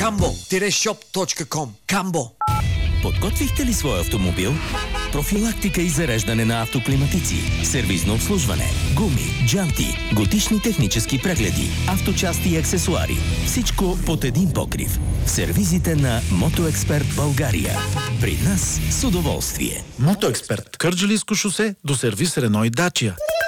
cambo-shop.com. Камбо. Подготвихте ли своя автомобил? Профилактика и зареждане на автоклиматици, сервизно обслужване, гуми, джанти, годишни технически прегледи, авточасти и аксесуари. Всичко под един покрив. В сервизите на Мотоексперт България. При нас с удоволствие. Мотоексперт. Кърджалийско шосе до сервис Рено и Дачия.